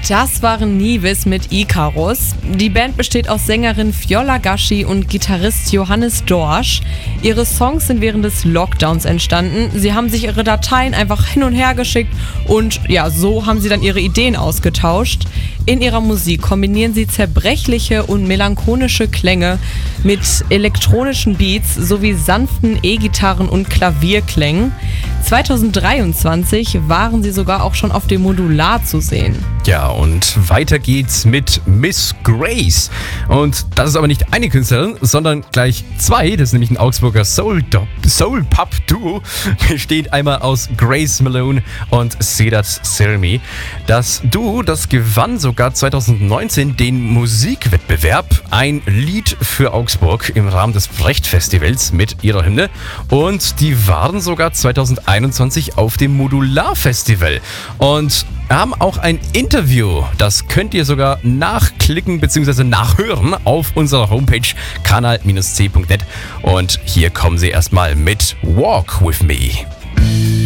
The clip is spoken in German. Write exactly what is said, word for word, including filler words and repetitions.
Das waren Nivis mit Icarus. Die Band besteht aus Sängerin Fjolla Gashi und Gitarrist Johannes Dorsch. Ihre Songs sind während des Lockdowns entstanden. Sie haben sich ihre Dateien einfach hin und her geschickt und ja, so haben sie dann ihre Ideen ausgetauscht. In ihrer Musik kombinieren sie zerbrechliche und melancholische Klänge mit elektronischen Beats sowie sanften E-Gitarren und Klavierklängen. zwanzig dreiundzwanzig waren sie sogar auch schon auf dem Modular zu sehen. Ja, und weiter geht's mit Miss Grace. Und das ist aber nicht eine Künstlerin, sondern gleich zwei. Das ist nämlich ein Augsburger Soul-Pop-Duo. Besteht einmal aus Grace Malone und Sedat Sermi. Das Duo, das gewann sogar zwanzig neunzehn den Musikwettbewerb Ein Lied für Augsburg im Rahmen des Brecht-Festivals mit ihrer Hymne. Und die waren sogar zwanzig einundzwanzig auf dem Modular-Festival. Und haben auch ein Interview, das könnt ihr sogar nachklicken bzw. nachhören auf unserer Homepage kanal Bindestrich c Punkt net und hier kommen sie erstmal mit Walk With Me.